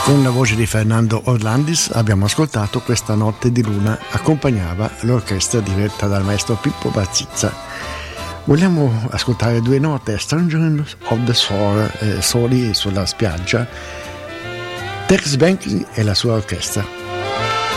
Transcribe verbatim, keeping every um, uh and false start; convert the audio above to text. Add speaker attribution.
Speaker 1: Con la voce di Fernando Orlandis abbiamo ascoltato Questa notte di luna, accompagnava l'orchestra diretta dal maestro Pippo Barzizza. Vogliamo ascoltare due note, Strangers of the Shore, eh, Soli sulla spiaggia, Tex Bentley e la sua orchestra.